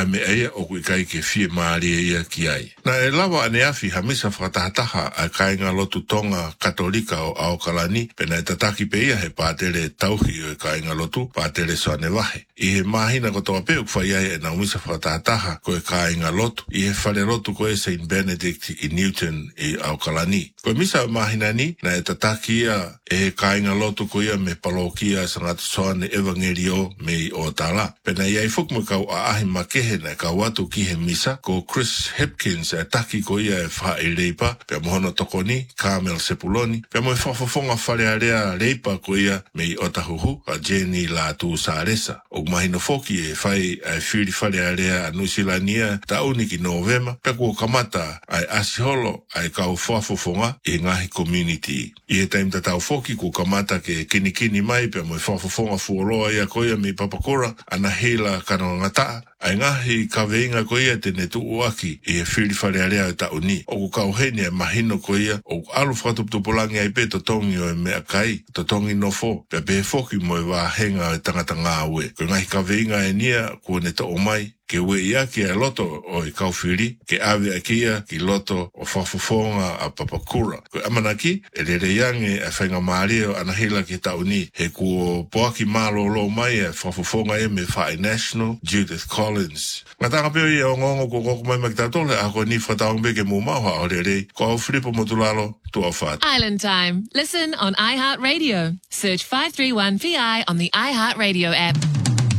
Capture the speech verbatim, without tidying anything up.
me eia o kui kai ke fie maari eia ki ai. Na e lawa ane afi hamisa whakatahataha a kainga lotu tonga katolika o Aokalani, pena e tataki pe ia he pātere tauhi o e kainga lotu, pātere soane wahe. I he mahina ko toa peu kwhai ai e na umisa whakatahataha ko e kainga lotu, i he whare lotu ko e Saint Benedict i Newton i Aokalani. Ko e misa mahina ni, na e tataki ia e he kainga lotu ko ia me palokia sa ngatu soane evangelio me i o tala. Pena ia i fukmu kau a ahi makehe na kau atu ki he misa, ko Chris Hipkins e taki ko ia e wha e leipa, pia mohono tokoni, Carmel Sepuloni, pia mo e whafafonga whare area leipa ko ia me i o tahuhu, a Jenny la tu Saresa. O mahino foki e whai e whiri whare area a Nusilania ta uniki Novema, pia kua kamata ai asiholo ai kau whafafonga i ngahi community. I he taim tatau foki kua kamata ke kinikini mai, pia mo e whafafonga fuoloa ia ko ia me i papakora, ana hela kano ngata, ai ngahi ka veinga ko ia tene tu uaki i e whiri whare area ta uni. O ku kau hene e mahino ko ia, o ku alu whatuputupulangi ai pe to tongi o e mea kai, to tongi no fo, pia pe foki mo e wā henga e tangata ngā ue. Ko ngahi ka veinga e nia kua ne to o mai, ke ue ia ki a loto o i kauwhiri, ke awe a kia ki loto o whafufonga a papakura. Ko amanaki, e rere yange a whainga maareo anahila ki tauni, he kua poaki malo lo mai a whafufonga e me whae National, Judith Collins. Ngā tanga peo i a ngongo ko koko mai makitatole, a ko ni whataong beke mu maua o rere, ko au whiripo motulalo, tu au whāt. Island Time. Listen on iHeartRadio. Search five three one V I on the iHeartRadio app.